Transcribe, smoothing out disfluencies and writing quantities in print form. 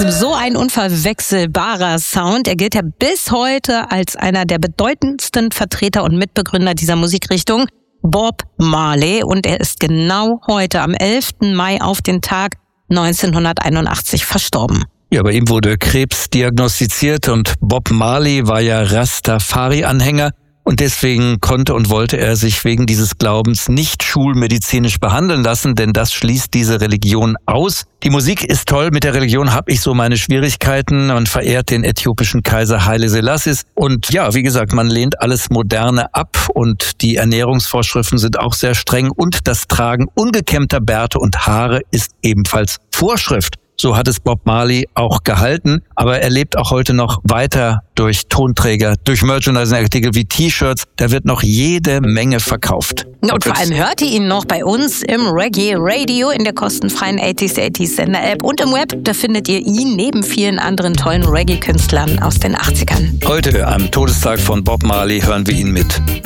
so ein unverwechselbarer Sound. Er gilt ja bis heute als einer der bedeutendsten Vertreter und Mitbegründer dieser Musikrichtung, Bob Marley. Und er ist genau heute, am 11. Mai auf den Tag 1981 verstorben. Ja, bei ihm wurde Krebs diagnostiziert und Bob Marley war ja Rastafari-Anhänger. Und deswegen konnte und wollte er sich wegen dieses Glaubens nicht schulmedizinisch behandeln lassen, denn das schließt diese Religion aus. Die Musik ist toll, mit der Religion habe ich so meine Schwierigkeiten. Man verehrt den äthiopischen Kaiser Haile Selassie. Und ja, wie gesagt, man lehnt alles Moderne ab und die Ernährungsvorschriften sind auch sehr streng. Und das Tragen ungekämmter Bärte und Haare ist ebenfalls Vorschrift. So hat es Bob Marley auch gehalten, aber er lebt auch heute noch weiter durch Tonträger, durch Merchandising-Artikel wie T-Shirts. Da wird noch jede Menge verkauft. Und vor allem hört ihr ihn noch bei uns im Reggae Radio in der kostenfreien 80s Sender-App und im Web. Da findet ihr ihn neben vielen anderen tollen Reggae-Künstlern aus den 80ern. Heute, am Todestag von Bob Marley, hören wir ihn mit